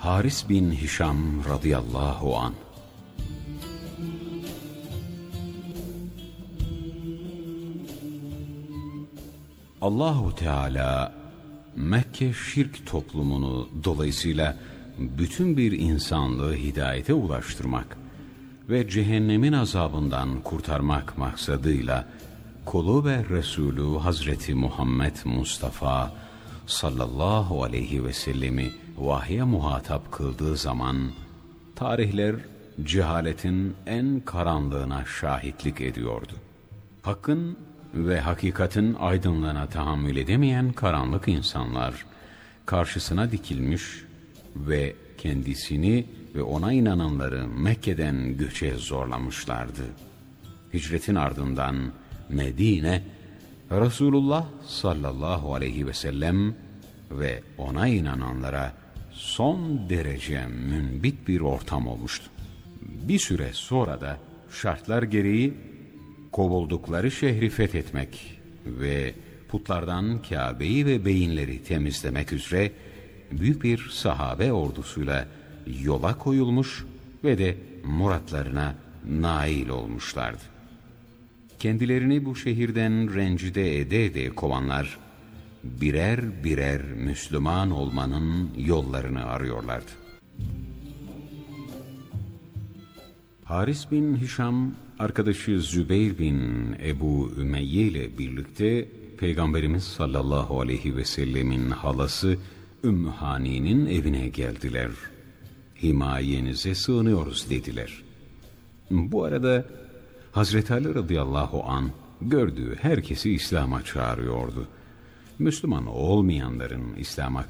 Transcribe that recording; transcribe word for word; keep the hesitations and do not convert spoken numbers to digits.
Haris bin Hişam radıyallahu an. Allahu Teala Mekke şirk toplumunu dolayısıyla bütün bir insanlığı hidayete ulaştırmak ve cehennemin azabından kurtarmak maksadıyla kulu ve Resulü Hazreti Muhammed Mustafa sallallahu aleyhi ve sellemi vahye muhatap kıldığı zaman tarihler cehaletin en karanlığına şahitlik ediyordu. Hakkın ve hakikatin aydınlığına tahammül edemeyen karanlık insanlar karşısına dikilmiş ve kendisini ve ona inananları Mekke'den göçe zorlamışlardı. Hicretin ardından Medine, Resulullah sallallahu aleyhi ve sellem ve ona inananlara son derece münbit bir ortam olmuştu. Bir süre sonra da şartlar gereği kovuldukları şehri fethetmek ve putlardan Kabe'yi ve beyinleri temizlemek üzere büyük bir sahabe ordusuyla yola koyulmuş ve de muratlarına nail olmuşlardı. Kendilerini bu şehirden rencide ede ede kovanlar birer birer Müslüman olmanın yollarını arıyorlardı. Haris bin Hişam, arkadaşı Zübeyir bin Ebu Ümeyye ile birlikte Peygamberimiz sallallahu aleyhi ve sellemin halası Ümmü Hani'nin evine geldiler. Himayenize sığınıyoruz dediler. Bu arada Hazreti Ali radıyallahu an gördüğü herkesi İslam'a çağırıyordu. Müslüman olmayanların İslam'a